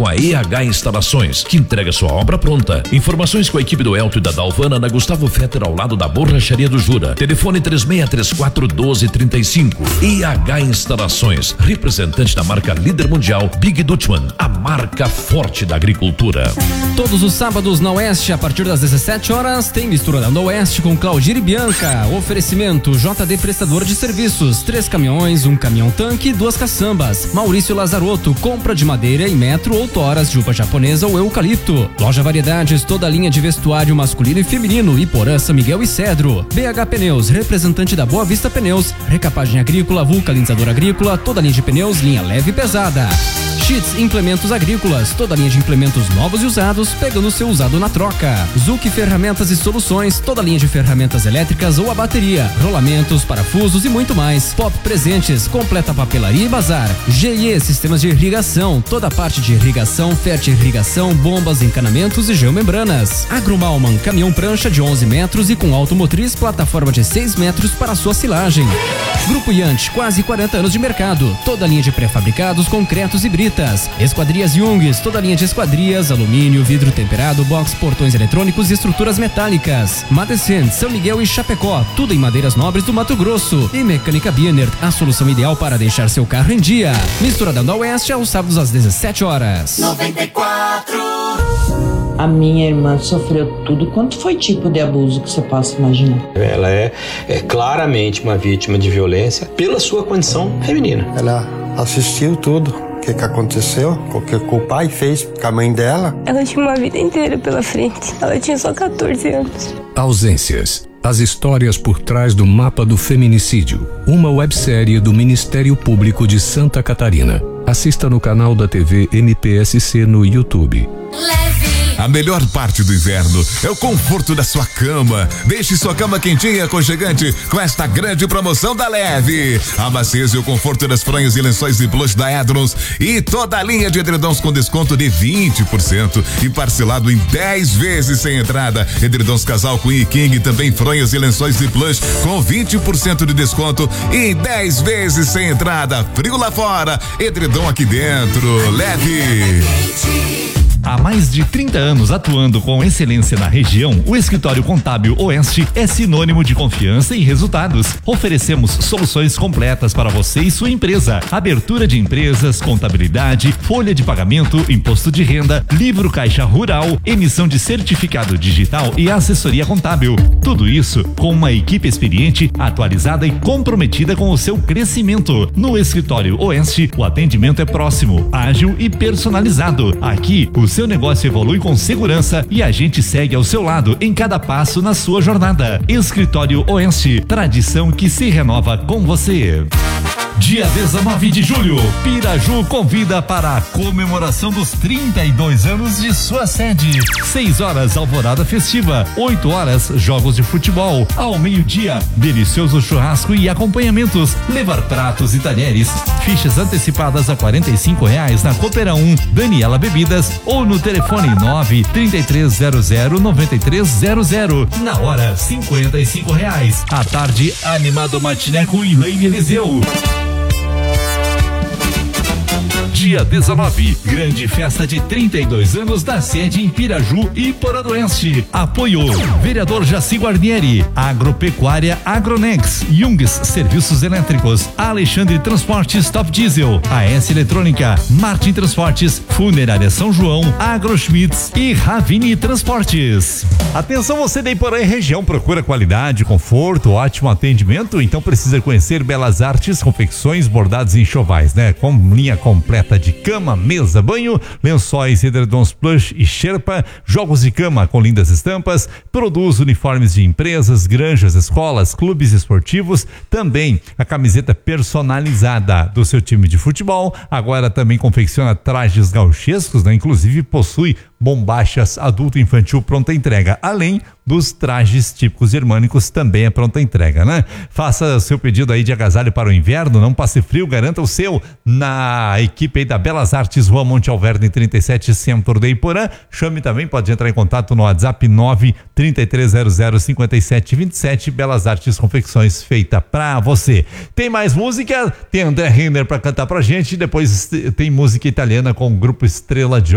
com a EH Instalações, que entrega sua obra pronta. Informações com a equipe do Elton e da Dalvana na Gustavo Fetter ao lado da Borracharia do Jura. Telefone 3634-1235. EH Instalações, representante da marca líder mundial Big Dutchman, a marca forte da agricultura. Todos os sábados na Oeste, a partir das 17 horas, tem Misturando Oeste com Claudir e Bianca. Oferecimento JD Prestador de Serviços, 3 caminhões, 1 caminhão-tanque e 2 caçambas. Maurício Lazarotto, compra de madeira em metro ou toras de uva japonesa ou eucalipto. Loja Variedades, toda a linha de vestuário masculino e feminino, Iporã, São Miguel e Cedro. BH Pneus, representante da Boa Vista Pneus. Recapagem agrícola, vulcanizador agrícola, toda a linha de pneus, linha leve e pesada. Sheets Implementos Agrícolas, toda a linha de implementos novos e usados, pegando seu usado na troca. Zuc Ferramentas e Soluções, toda a linha de ferramentas elétricas ou a bateria, rolamentos, parafusos e muito mais. Pop Presentes, completa papelaria e bazar. GIE Sistemas de Irrigação, toda a parte de irrigação, fertirrigação, bombas, encanamentos e geomembranas. Agromalman, caminhão prancha de 11 metros e com automotriz, plataforma de 6 metros para sua silagem. Grupo Yant, quase 40 anos de mercado, toda a linha de pré-fabricados, concretos e britas. Esquadrias Jungs, toda a linha de esquadrias, alumínio, vidro temperado, box, portões eletrônicos e estruturas metálicas. Madecent, São Miguel e Chapecó, tudo em madeiras nobres do Mato Grosso. E Mecânica Bienert, a solução ideal para deixar seu carro em dia. Misturadão Oeste aos sábados às 17 horas. 94. A minha irmã sofreu tudo quanto foi tipo de abuso que você possa imaginar. Ela é claramente uma vítima de violência pela sua condição feminina. Ela assistiu tudo. O que aconteceu, o que o pai fez com a mãe dela. Ela tinha uma vida inteira pela frente. Ela tinha só 14 anos. Ausências. As histórias por trás do mapa do feminicídio. Uma websérie do Ministério Público de Santa Catarina. Assista no canal da TV MPSC no YouTube. A melhor parte do inverno é o conforto da sua cama. Deixe sua cama quentinha e aconchegante com esta grande promoção da Leve. A maciez e o conforto das fronhas e lençóis de plush da Edrons e toda a linha de edredons com desconto de 20% e parcelado em 10 vezes sem entrada. Edredons casal Queen e King, também fronhas e lençóis de plush com 20% de desconto e 10 vezes sem entrada. Frio lá fora, edredom aqui dentro. Leve. Há mais de 30 anos atuando com excelência na região, o Escritório Contábil Oeste é sinônimo de confiança e resultados. Oferecemos soluções completas para você e sua empresa. Abertura de empresas, contabilidade, folha de pagamento, imposto de renda, livro caixa rural, emissão de certificado digital e assessoria contábil. Tudo isso com uma equipe experiente, atualizada e comprometida com o seu crescimento. No Escritório Oeste, o atendimento é próximo, ágil e personalizado. Aqui, o seu negócio evolui com segurança e a gente segue ao seu lado em cada passo na sua jornada. Escritório Oeste, tradição que se renova com você. Dia 19 de julho, Piraju convida para a comemoração dos 32 anos de sua sede. 6 horas, alvorada festiva. 8 horas, jogos de futebol. Ao meio-dia, delicioso churrasco e acompanhamentos. Levar pratos e talheres. Fichas antecipadas a R$45 na Coopera 1, Daniela Bebidas ou no telefone 933009300. Na hora, R$55. À tarde, animado matiné com Elaine Eliseu. Dia 19, grande festa de 32 anos da sede em Piraju e Porã do Oeste. Apoio: vereador Jaci Guarnieri, Agropecuária Agronex, Jungs Serviços Elétricos, Alexandre Transportes Top Diesel, AS Eletrônica, Martin Transportes, Funerária São João, Agroschmitz e Ravini Transportes. Atenção, você da Iporã e região, procura qualidade, conforto, ótimo atendimento? Então precisa conhecer Belas Artes Confecções, Bordados e Enxovais, né? Com linha completa de cama, mesa, banho, lençóis, edredons plush e Sherpa, jogos de cama com lindas estampas, produz uniformes de empresas, granjas, escolas, clubes esportivos, também a camiseta personalizada do seu time de futebol. Agora também confecciona trajes gauchescos, né? Inclusive possui bombachas adulto e infantil pronta entrega, além dos trajes típicos germânicos, também é pronta entrega, né? Faça seu pedido aí de agasalho para o inverno, não passe frio, garanta o seu na equipe aí da Belas Artes, Rua Monte Alverne 37, Centro de Iporã. Chame também, pode entrar em contato no WhatsApp 933005727. Belas Artes Confecções, feita pra você. Tem mais música? Tem André Renner pra cantar pra gente, depois tem música italiana com o grupo Estrela de